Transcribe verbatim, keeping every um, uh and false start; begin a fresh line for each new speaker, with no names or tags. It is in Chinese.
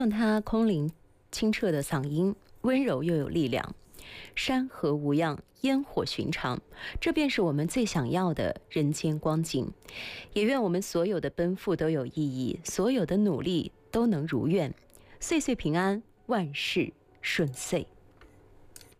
让他空灵清澈的嗓音，温柔又有力量。山河无恙，烟火寻常，这便是我们最想要的人间光景。也愿我们所有的奔赴都有意义，所有的努力都能如愿，岁岁平安，万事顺遂。